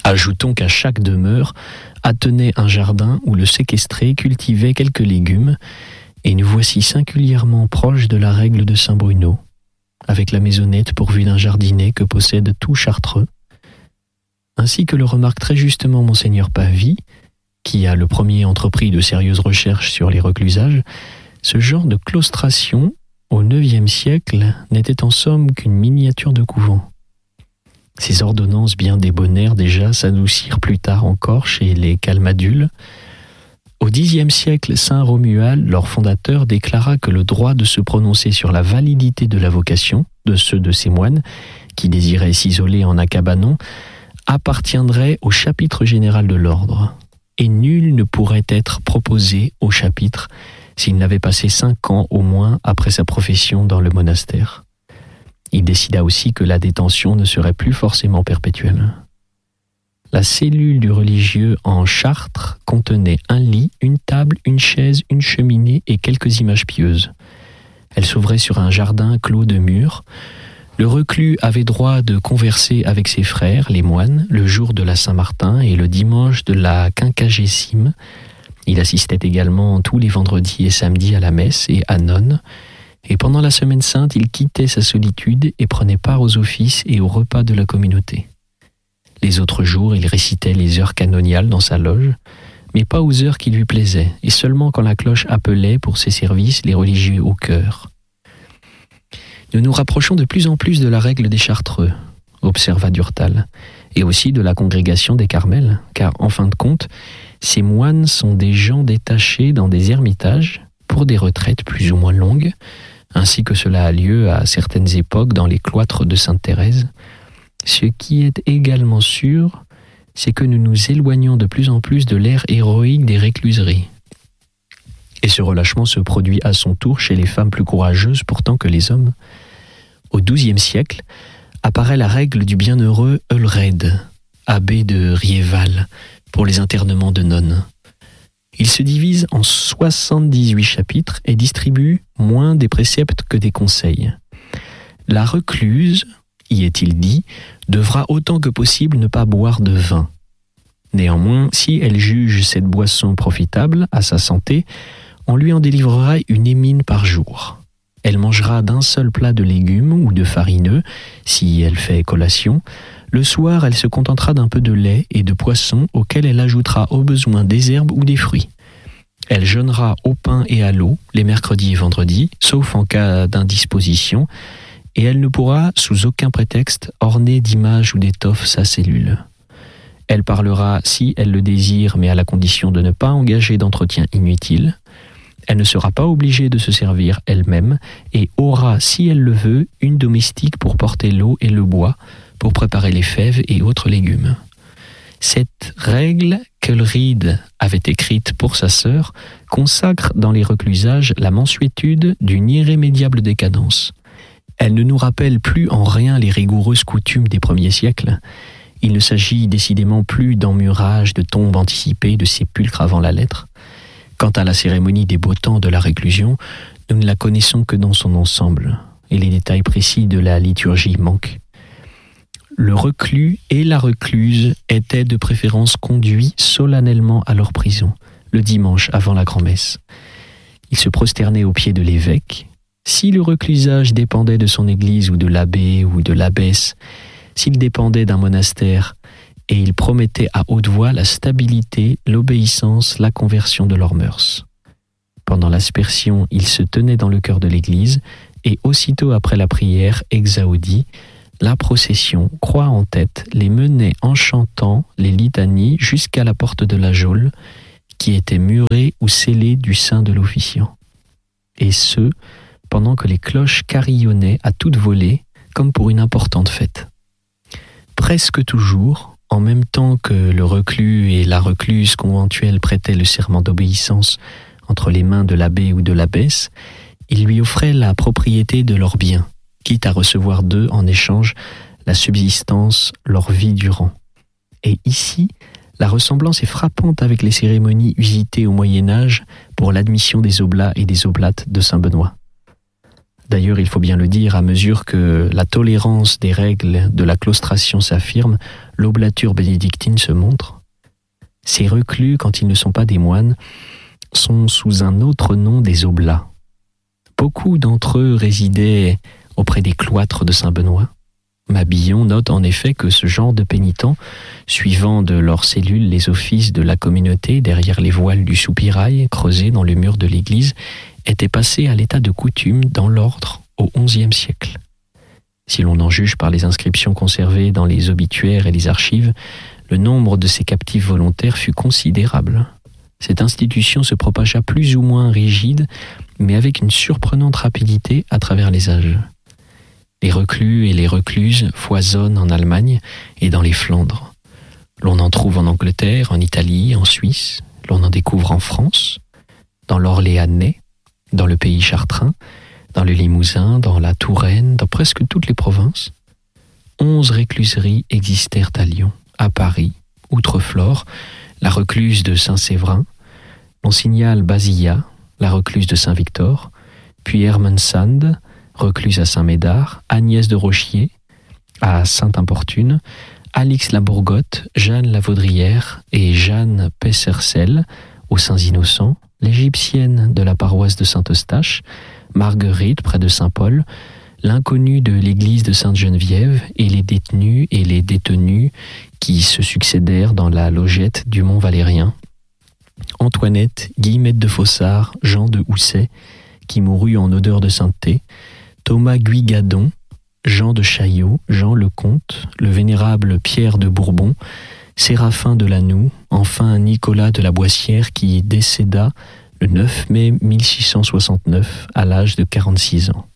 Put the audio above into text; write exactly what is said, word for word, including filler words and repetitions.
Ajoutons qu'à chaque demeure attenait un jardin où le séquestré cultivait quelques légumes, et nous voici singulièrement proches de la règle de Saint Bruno, avec la maisonnette pourvue d'un jardinet que possède tout Chartreux, ainsi que le remarque très justement monseigneur Pavie, qui a le premier entrepris de sérieuses recherches sur les reclusages. Ce genre de claustration, au neuvième siècle, n'était en somme qu'une miniature de couvent. Ces ordonnances bien débonnaires déjà s'adoucirent plus tard encore chez les Calmadules. Au dixième siècle, saint Romuald, leur fondateur, déclara que le droit de se prononcer sur la validité de la vocation de ceux de ces moines qui désiraient s'isoler en un cabanon appartiendrait au chapitre général de l'ordre, et nul ne pourrait être proposé au chapitre s'il n'avait passé cinq ans au moins après sa profession dans le monastère. Il décida aussi que la détention ne serait plus forcément perpétuelle. La cellule du religieux en Chartres contenait un lit, une table, une chaise, une cheminée et quelques images pieuses. Elle s'ouvrait sur un jardin clos de murs. Le reclus avait droit de converser avec ses frères, les moines, le jour de la Saint-Martin et le dimanche de la quinquagésime. Il assistait également tous les vendredis et samedis à la messe et à nonne. Et pendant la semaine sainte, il quittait sa solitude et prenait part aux offices et aux repas de la communauté. Les autres jours, il récitait les heures canoniales dans sa loge, mais pas aux heures qui lui plaisaient, et seulement quand la cloche appelait pour ses services les religieux au chœur. Nous nous rapprochons de plus en plus de la règle des Chartreux, observa Durtal, et aussi de la congrégation des Carmels, car en fin de compte, ces moines sont des gens détachés dans des ermitages pour des retraites plus ou moins longues, ainsi que cela a lieu à certaines époques dans les cloîtres de Sainte-Thérèse. Ce qui est également sûr, c'est que nous nous éloignons de plus en plus de l'ère héroïque des récluseries. Et ce relâchement se produit à son tour chez les femmes plus courageuses pourtant que les hommes. Au douzième siècle, apparaît la règle du bienheureux Eulred, abbé de Rieval, pour les internements de nonnes. Il se divise en soixante-dix-huit chapitres et distribue moins des préceptes que des conseils. La recluse, y est-il dit, devra autant que possible ne pas boire de vin. Néanmoins, si elle juge cette boisson profitable à sa santé, on lui en délivrera une émine par jour. Elle mangera d'un seul plat de légumes ou de farineux, si elle fait collation. Le soir, elle se contentera d'un peu de lait et de poisson auquel elle ajoutera au besoin des herbes ou des fruits. Elle jeûnera au pain et à l'eau les mercredis et vendredis, sauf en cas d'indisposition, et elle ne pourra, sous aucun prétexte, orner d'images ou d'étoffes sa cellule. Elle parlera si elle le désire, mais à la condition de ne pas engager d'entretien inutile. Elle ne sera pas obligée de se servir elle-même et aura, si elle le veut, une domestique pour porter l'eau et le bois, pour préparer les fèves et autres légumes. Cette règle qu'Eulred avait écrite pour sa sœur consacre dans les reclusages la mansuétude d'une irrémédiable décadence. Elle ne nous rappelle plus en rien les rigoureuses coutumes des premiers siècles. Il ne s'agit décidément plus d'emmurage, de tombes anticipées, de sépulcres avant la lettre. Quant à la cérémonie des beaux temps de la réclusion, nous ne la connaissons que dans son ensemble, et les détails précis de la liturgie manquent. Le reclus et la recluse étaient de préférence conduits solennellement à leur prison, le dimanche avant la grand-messe. Ils se prosternaient aux pieds de l'évêque. Si le reclusage dépendait de son église ou de l'abbé ou de l'abbesse, s'il dépendait d'un monastère, et ils promettaient à haute voix la stabilité, l'obéissance, la conversion de leurs mœurs. Pendant l'aspersion, ils se tenaient dans le chœur de l'église, et aussitôt après la prière exaudi, la procession, croix en tête, les menait en chantant les litanies jusqu'à la porte de la geôle, qui était murée ou scellée du sein de l'officiant. Et ce, pendant que les cloches carillonnaient à toute volée, comme pour une importante fête. Presque toujours, en même temps que le reclus et la recluse conventuelle prêtaient le serment d'obéissance entre les mains de l'abbé ou de l'abbesse, ils lui offraient la propriété de leurs biens, quitte à recevoir d'eux en échange la subsistance leur vie durant. Et ici, la ressemblance est frappante avec les cérémonies usitées au Moyen-Âge pour l'admission des oblats et des oblates de Saint-Benoît. D'ailleurs, il faut bien le dire, à mesure que la tolérance des règles de la claustration s'affirme, l'oblature bénédictine se montre. Ces reclus, quand ils ne sont pas des moines, sont sous un autre nom des oblats. Beaucoup d'entre eux résidaient auprès des cloîtres de Saint-Benoît. Mabillon note en effet que ce genre de pénitents, suivant de leurs cellules les offices de la communauté derrière les voiles du soupirail creusés dans le mur de l'église, était passé à l'état de coutume dans l'ordre au onzième siècle. Si l'on en juge par les inscriptions conservées dans les obituaires et les archives, le nombre de ces captifs volontaires fut considérable. Cette institution se propagea plus ou moins rigide, mais avec une surprenante rapidité à travers les âges. Les reclus et les recluses foisonnent en Allemagne et dans les Flandres. L'on en trouve en Angleterre, en Italie, en Suisse, l'on en découvre en France, dans l'Orléanais, dans le pays chartrain, dans le Limousin, dans la Touraine, dans presque toutes les provinces. Onze récluseries existèrent à Lyon, à Paris, Outreflore, la recluse de Saint-Séverin, l'on signale Basillat, la recluse de Saint-Victor, puis Hermensand, recluse à Saint-Médard, Agnès de Rochier, à Sainte-Importune, Alix la Bourgotte, Jeanne la Vaudrière et Jeanne Pessercel, aux Saints-Innocents, l'égyptienne de la paroisse de Saint-Eustache, Marguerite près de Saint-Paul, l'inconnue de l'église de Sainte-Geneviève et les détenus et les détenues qui se succédèrent dans la logette du Mont Valérien, Antoinette, Guillemette de Fossard, Jean de Housset, qui mourut en odeur de sainteté, Thomas Guygadon, Jean de Chaillot, Jean le Comte, le vénérable Pierre de Bourbon, Séraphin de Lanoux, enfin Nicolas de la Boissière qui décéda le neuf mai mille six cent soixante-neuf à l'âge de quarante-six ans.